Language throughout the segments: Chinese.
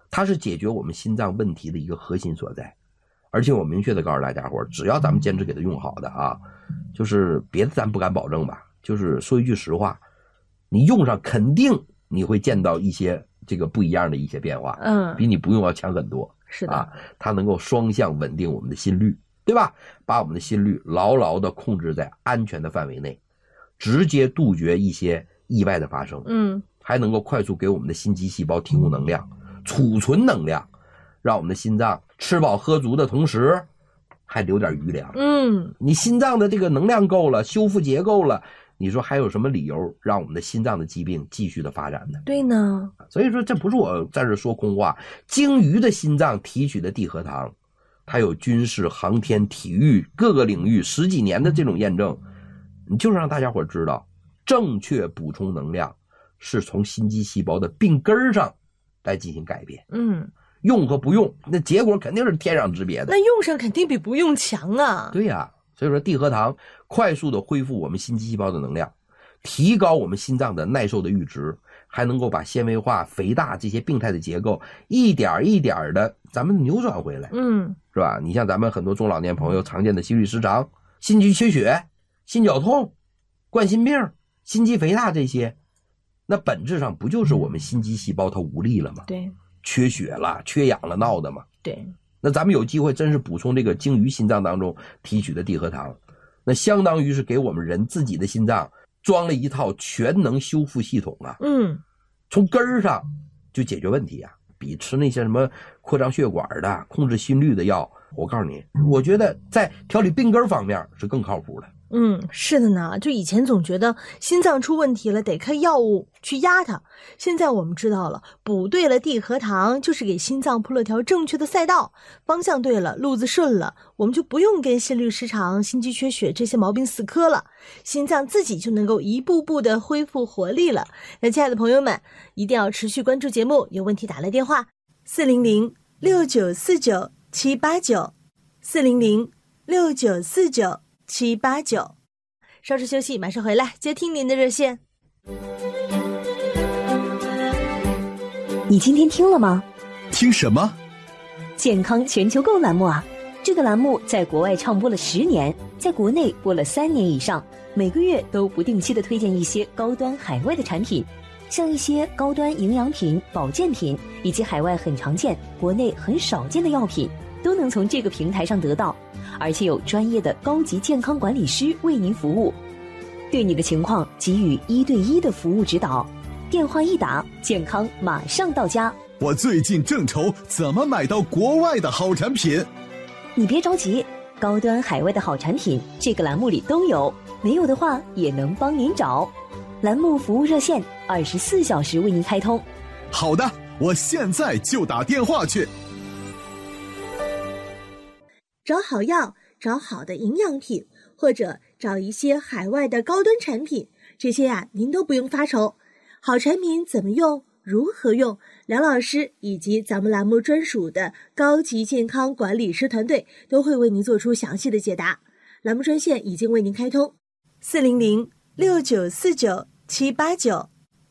它是解决我们心脏问题的一个核心所在。而且我明确的告诉大家伙，只要咱们坚持给它用好的啊，就是别的咱不敢保证吧，就是说一句实话，你用上肯定你会见到一些这个不一样的一些变化，比你不用要强很多。 是的啊， 它能够双向稳定我们的心率，对吧？把我们的心率牢牢的控制在安全的范围内，直接杜绝一些意外的发生。还能够快速给我们的心肌细胞提供能量，储存能量，让我们的心脏吃饱喝足的同时还留点余粮。你心脏的这个能量够了，修复结构了，你说还有什么理由让我们的心脏的疾病继续的发展呢？ 对呢。 所以说这不是我在这说空话，鲸鱼的心脏提取的地核糖，它有军事、航天、体育各个领域10几年的这种验证，你就让大家伙知道，正确补充能量是从心肌细胞的病根上来进行改变。用和不用，那结果肯定是天壤之别的。 那用上肯定比不用强啊。 对呀，所以说地核糖快速的恢复我们心肌细胞的能量，提高我们心脏的耐受的阈值，还能够把纤维化、肥大这些病态的结构一点一点的咱们扭转回来。是吧？你像咱们很多中老年朋友常见的心律失常、心肌缺血、心绞痛、冠心病、心肌肥大这些，那本质上不就是我们心肌细胞它无力了吗？ 对， 缺血了、缺氧了闹的嘛。 对， 那咱们有机会真是补充这个鲸鱼心脏当中提取的地核糖，那相当于是给我们人自己的心脏装了一套全能修复系统啊。从根儿上就解决问题啊，比吃那些什么扩张血管的、控制心率的药，我告诉你，我觉得在调理病根方面是更靠谱的。 是的呢，就以前总觉得心脏出问题了得开药物去压它，现在我们知道了，补对了地核糖就是给心脏铺了条正确的赛道，方向对了，路子顺了，我们就不用跟心律失常、心肌缺血这些毛病死磕了，心脏自己就能够一步步的恢复活力了。那亲爱的朋友们，一定要持续关注节目，有问题打来电话400-6949-789 400-6949-789，稍事休息，马上回来接听您的热线。 你今天听了吗？ 听什么？ 健康全球购栏目啊！这个栏目在国外唱播了10年，在国内播了3年以上，每个月都不定期的推荐一些高端海外的产品，像一些高端营养品、保健品，以及海外很常见、国内很少见的药品，都能从这个平台上得到，而且有专业的高级健康管理师为您服务，对你的情况给予1对1的服务指导。电话一打，健康马上到家。 我最近正愁怎么买到国外的好产品。 你别着急，高端海外的好产品这个栏目里都有，没有的话也能帮您找。栏目服务热线24小时为您开通。 好的，我现在就打电话去。 找好药，找好的营养品，或者找一些海外的高端产品，这些您都不用发愁。好产品怎么用，如何用，梁老师以及咱们栏目专属的高级健康管理师团队都会为您做出详细的解答。栏目专线已经为您开通，400-6949-789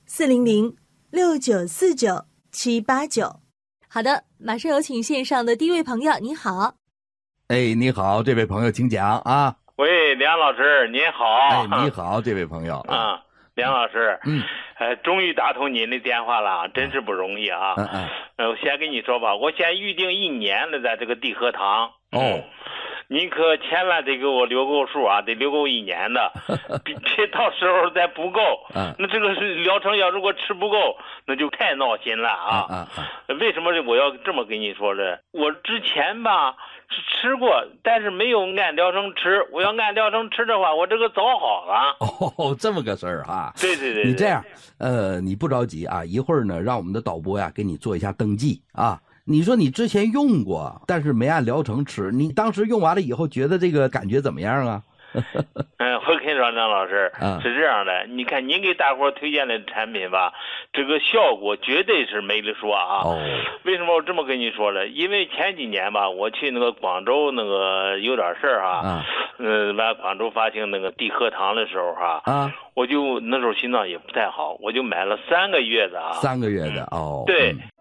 400-6949-789。好的，马上有请线上的第一位朋友，您好。 你好，这位朋友请讲啊。 喂，梁老师您好。 你好，这位朋友啊。梁老师，终于打通您的电话了，真是不容易啊。我先跟你说吧，我先预定1年了，在这个地核糖。您可千万得给我留够数啊，得留够1年的，别到时候再不够。那这个是疗程药，如果吃不够，那就太闹心了啊。为什么我要这么跟你说呢？我之前吧是吃过，但是没有按疗程吃。我要按疗程吃的话，我这个早好了。 这么个事儿哈。 对。 你这样，你不着急啊，一会儿呢，让我们的导播呀给你做一下登记啊。你说你之前用过，但是没按疗程吃，你当时用完了以后觉得这个感觉怎么样啊？ 我跟你说，张老师，是这样的，你看您给大伙推荐的产品吧，这个效果绝对是没得说啊。为什么我这么跟你说呢？因为前几年吧，我去那个广州那个有点事儿啊，来广州发行那个地核糖的时候我就那时候心脏也不太好，我就买了3个月的啊。 3个月的对，